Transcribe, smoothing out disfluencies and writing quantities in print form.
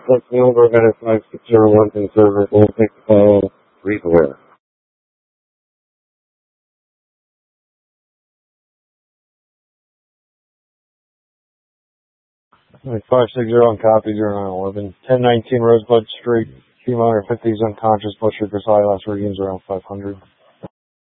Plus the over at 5601 conservative. We'll take the call. Read aware. 560 on copy, 0911. 1019 Rosebud Street. Female under 50 is unconscious. Blood sugar high. Last readings around 500.